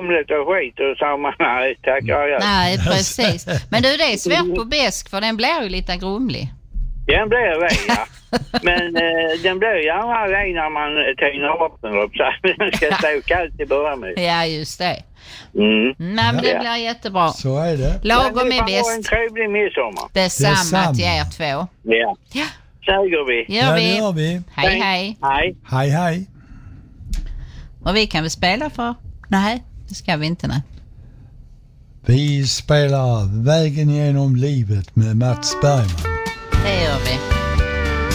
grumligt och skit och sa man nej, tackar jag. Nej, precis. Men du, det är svårt på bäsk för den blir ju lite grumlig. Den blir det, ja. Men den blir gärna det när man tynar upp den upp, så den ska stå kallt i början med. Ja, just det. Mm. Nej, men det blir jättebra. Så är det. Lagom är en bäst. trevlig midsommar. Detsamma till er två. Ja. Ja. Säger vi. Gör vi. Det gör vi. Hej, hej. Hej. Hej, hej. Och vi kan väl spela för... Nej, det ska vi inte, nej. Vi spelar Vägen genom livet med Mats Bergman. Det gör vi.